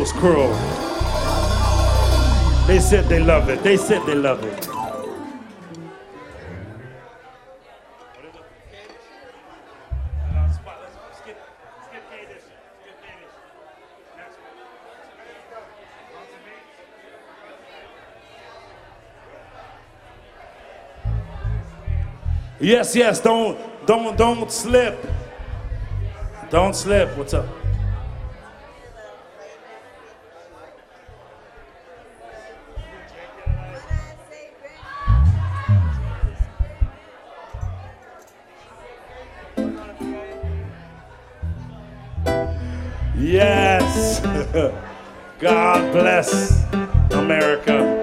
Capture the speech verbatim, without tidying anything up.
Coast crew. They said they love it. They said they love it. Yes, yes, don't, don't, don't slip. Don't slip. What's up? Yes. God bless America.